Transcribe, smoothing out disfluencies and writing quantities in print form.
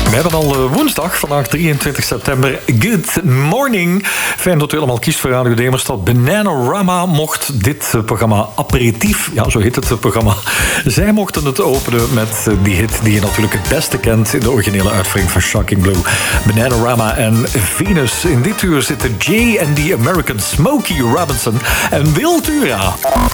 We hebben al woensdag, vandaag 23 september. Good morning. Fijn dat u allemaal kiest voor Radio Demerstad. Bananarama mocht dit programma aperitief, ja, zo heet het programma. Zij mochten het openen met die hit die je natuurlijk het beste kent in de originele uitvoering van Shocking Blue. Bananarama en Venus. In dit uur zitten Jay en die American Smokey Robinson en Wiltura.